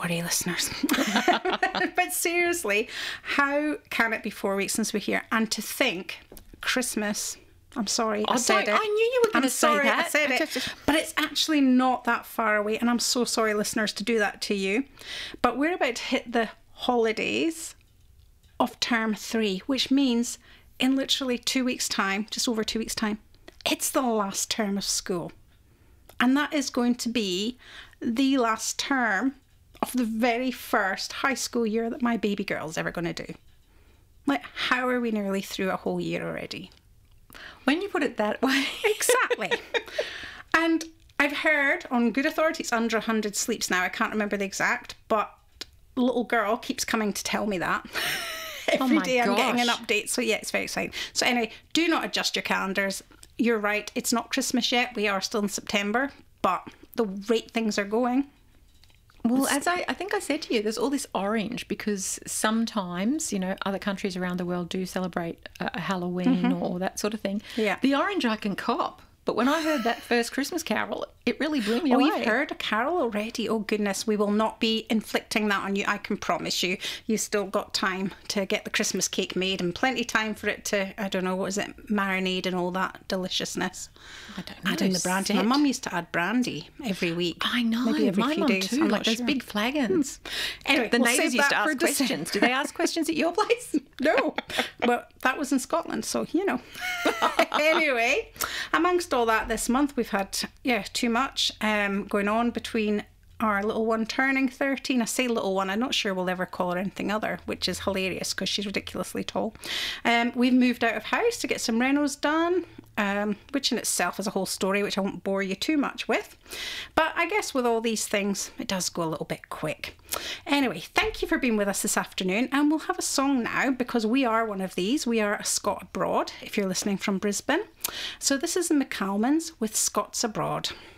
worry, listeners. But seriously, how can it be 4 weeks since we're here? And to think, Christmas... I'm sorry, I said it. I knew you were going to say that. I said it. But it's actually not that far away. And I'm so sorry, listeners, to do that to you. But we're about to hit the holidays of term 3, which means in literally 2 weeks' time, just over 2 weeks' time, it's the last term of school. And that is going to be the last term of the very first high school year that my baby girl's ever going to do. Like, how are we nearly through a whole year already? When you put it that way. Exactly. And I've heard on good authority it's under 100 sleeps now. I can't remember the exact, but the little girl keeps coming to tell me that. Every day I'm getting an update. So yeah, it's very exciting. So anyway, do not adjust your calendars. You're right. It's not Christmas yet. We are still in September, but the rate things are going. Well, as I think I said to you, there's all this orange because sometimes, you know, other countries around the world do celebrate Halloween or that sort of thing. Yeah. The orange I can cop. But when I heard that first Christmas carol, it really blew me away. Oh, you've heard a carol already? Oh, goodness. We will not be inflicting that on you, I can promise you. You've still got time to get the Christmas cake made and plenty time for it to, I don't know, what is it, marinade and all that deliciousness. I don't know. Adding the brandy. My mum used to add brandy every week. I know. Maybe every my few mum days. too. I'm like not those sure. big flagons. Anyway, the we'll neighbours save used to that for ask questions. Do they ask questions at your place? No. Well, that was in Scotland, so, you know. Anyway, amongst all that this month, we've had, too much going on between our little one turning 13. I say little one, I'm not sure we'll ever call her anything other, which is hilarious because she's ridiculously tall. We've moved out of house to get some renos done, which in itself is a whole story, which I won't bore you too much with. But I guess with all these things, it does go a little bit quick. Anyway, thank you for being with us this afternoon, and we'll have a song now because we are one of these. We are a Scot abroad, if you're listening from Brisbane. So this is the McCalmans with Scots Abroad.